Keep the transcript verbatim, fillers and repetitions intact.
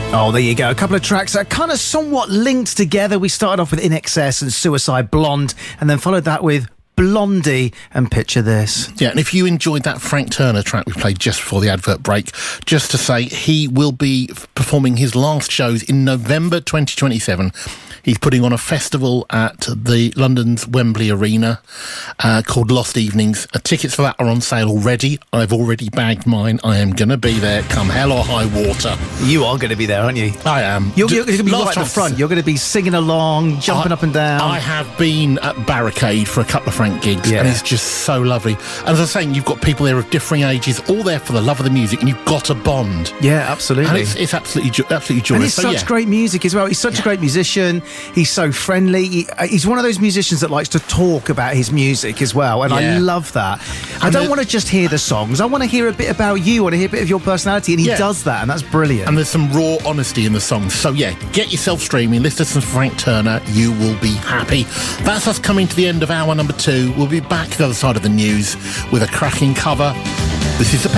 Oh, there you go. A couple of tracks that are kind of somewhat linked together. We started off with I N X S and Suicide Blonde, and then followed that with Blondie and Picture This. Yeah, and if you enjoyed that Frank Turner track we played just before the advert break, just to say he will be performing his last shows in November twenty twenty-seven. He's putting on a festival at the London's Wembley Arena uh, called Lost Evenings. Uh, tickets for that are on sale already. I've already bagged mine. I am going to be there come hell or high water. You are going to be there, aren't you? I am. You're, you're going to be Last right at the front. You're going to be singing along, jumping I, up and down. I have been at Barricade for a couple of Frank gigs, yeah. and it's just so lovely. And as I was saying, you've got people there of differing ages, all there for the love of the music, and you've got a bond. Yeah, absolutely. And it's, it's absolutely, jo- absolutely joyous. And it's so, such yeah. great music as well. He's such yeah. a great musician. He's so friendly. He, he's one of those musicians that likes to talk about his music as well, and yeah. I love that. I and don't the, want to just hear the songs. I want to hear a bit about you. I want to hear a bit of your personality, and he yeah. does that, and that's brilliant. And there's some raw honesty in the songs. So yeah, get yourself streaming, listen to some Frank Turner. You will be happy. That's us coming to the end of hour number two. We'll be back to the other side of the news with a cracking cover. This is the